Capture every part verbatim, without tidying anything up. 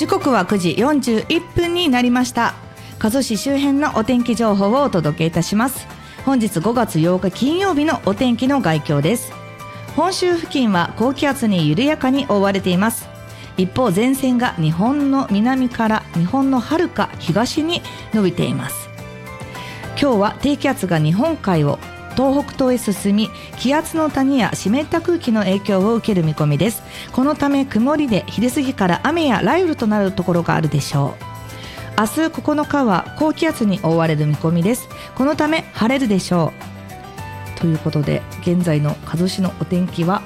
時刻はくじよんじゅういっぷんになりました。加須市周辺のお天気情報をお届けいたします。本日ごがつようか金曜日のお天気の概況です。本州付近は高気圧に緩やかに覆われています。一方、前線が日本の南から日本の遥か東に伸びています。今日は低気圧が日本海を東北東へ進み、気圧の谷や湿った空気の影響を受ける見込みです。このため曇りで昼過ぎから雨や雷雨となるところがあるでしょう。明日ここのかは高気圧に覆われる見込みです。このため晴れるでしょう。ということで、現在の加須市のお天気は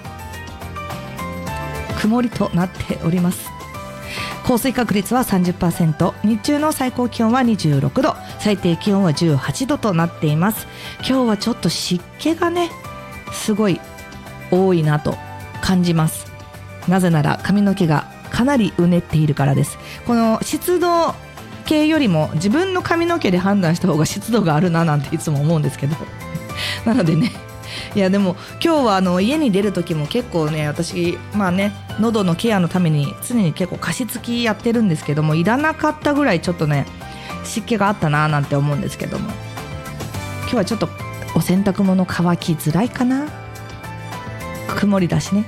曇りとなっております。降水確率は さんじゅっパーセント、 日中の最高気温はにじゅうろくど、最低気温はじゅうはちどとなっています。今日はちょっと湿気がねすごい多いなと感じます。なぜなら髪の毛がかなりうねっているからです。この湿度計よりも自分の髪の毛で判断した方が湿度があるななんていつも思うんですけどなのでね、いやでも今日はあの家に出る時も結構ね、私まあね喉のケアのために常に結構加湿器やってるんですけども、いらなかったぐらいちょっとね湿気があったななんて思うんですけども、今日はちょっとお洗濯物乾きづらいかな。曇りだしね。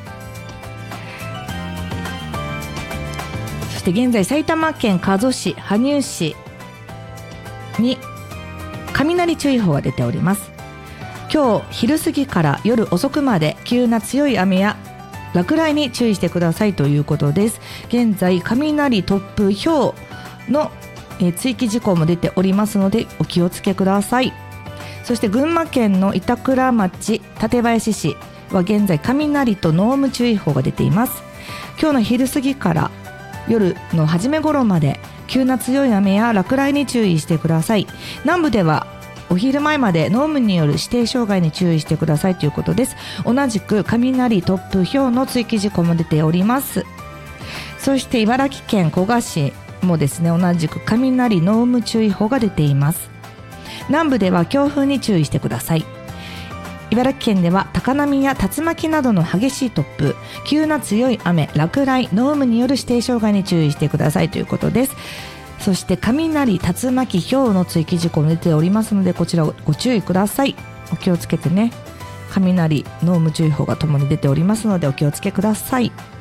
そして現在埼玉県加須市、羽生市に雷注意報が出ております。今日昼過ぎから夜遅くまで急な強い雨や落雷に注意してくださいということです。現在雷、突風、ひょうの、えー、追記事項も出ておりますのでお気をつけください。そして群馬県の板倉町、館林市は現在雷と濃霧注意報が出ています。今日の昼過ぎから夜の初め頃まで急な強い雨や落雷に注意してください。南部ではお昼前まで濃霧による指定障害に注意してくださいということです。同じく雷、突風、ひょうの追記事項も出ております。そして茨城県古河市もですね、同じく雷、濃霧注意報が出ています。南部では強風に注意してください。茨城県では高波や竜巻などの激しい突風、急な強い雨、落雷、濃霧による指定障害に注意してくださいということです。そして雷、竜巻、ひょうの追記事項も出ておりますので、こちらをご注意ください。お気をつけてね。雷、濃霧注意報がともに出ておりますのでお気をつけください。